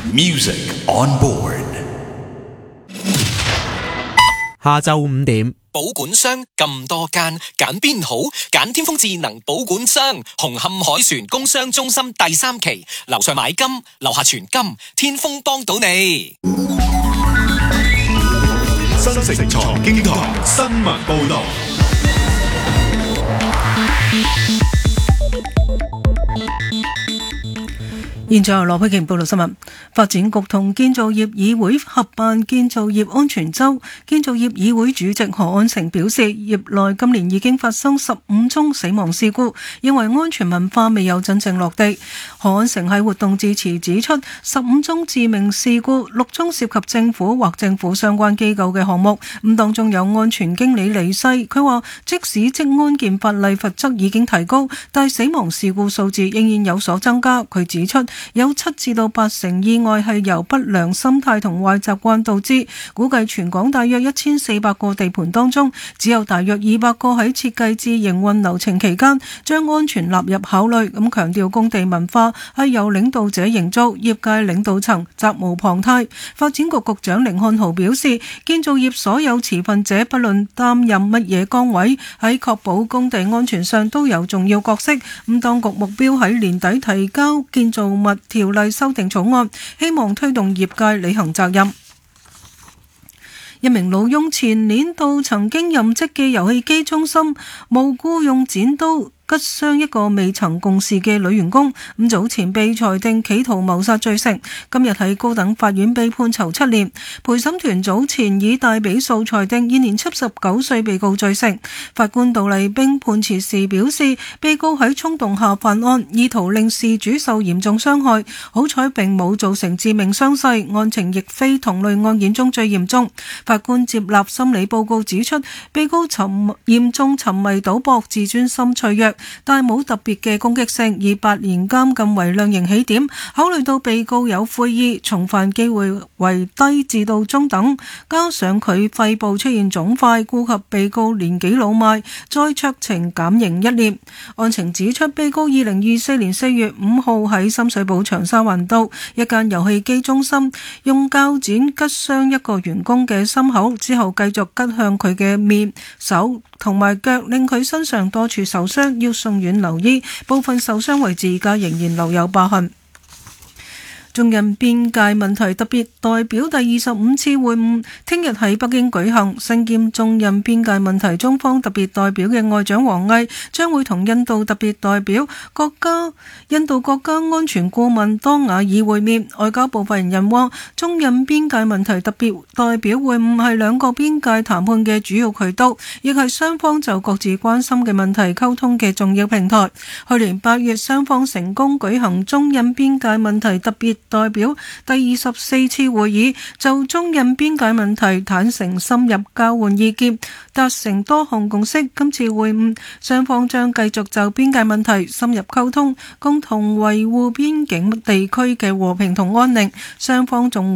Music on board。 下晝5點， 保管商咁多間，揀邊好？揀天風智能保管商，紅磡海船工商中心第3期，樓上買金，樓下存金，天風幫到你。 新城財經台新聞報道。 現在由羅佩瓊報道新聞。發展局同建造業議會合辦建造業安全周，建造業議會主席何安成表示，業內今年已經發生15宗死亡事故，認為安全文化未有真正落地。何安成喺活動致辭指出，15宗致命事故，6宗涉及政府或政府相關機構嘅項目，當中有安全經理離世。佢話即使職安健法例罰則已經提高，但死亡事故數字仍然有所增加。佢指出，有7至到8成意外係由不良心態同壞習慣導致，估計全港大約1400個地盤當中，只有大約200個喺設計至營運流程期間將安全納入考慮。咁強調工地文化係由領導者營造，業界領導層責無旁貸。發展局局長甯漢豪表示，建造業所有持份者不論擔任乜嘢崗位，喺確保工地安全上都有重要角色。當局目標喺年底提交建造物條例修訂草案，希望推動業界履行責任。一名老翁前年到曾經任職嘅遊戲機中心，無故用剪刀拮傷一個未曾共事嘅女員工，早前被裁定企圖謀殺罪成，今日喺高等法院被判囚7年。陪審團早前以大比數裁定現年79歲被告罪成。法官杜麗冰判詞時表示，被告喺衝動下犯案，意圖令事主受嚴重傷害，好彩並冇造成致命傷勢，案情亦非同類案件中最嚴重。法官接納心理報告指出，被告嚴重沉迷賭博，自尊心脆弱，但冇特別嘅攻擊性，以8年監禁為量刑起點。考慮到被告有悔意，重犯機會為低至到中等，加上佢肺部出現腫塊，顧及被告年紀老邁，再酌情減刑1年。案情指出，被告2024年4月5號喺深水埗長沙灣道一間遊戲機中心用鉸剪拮傷一個員工嘅心口，之後繼續拮向佢嘅面、手同埋腳，令佢身上多處受傷，要送院留醫，部分受傷位置而家仍然留有疤痕。中印邊界問題特別代表第25次會晤聽日喺北京舉行，身兼中印邊界問題中方特別代表嘅外長王毅將會同印度特別代表印度國家安全顧問多瓦爾會面。外交部發言人話，中印邊界問題特別代表會晤係兩個邊界談判嘅主要渠道，亦係雙方就各自關心嘅問題溝通嘅重要平台。去年8月，雙方成功舉行中印邊界問題特別代表第24次會議，就中印邊界問題坦誠深入交換意見，達成多項共識。今次會晤，雙方將繼續就邊界問題深入溝通，共同維護邊境地區嘅和平同安寧。雙方仲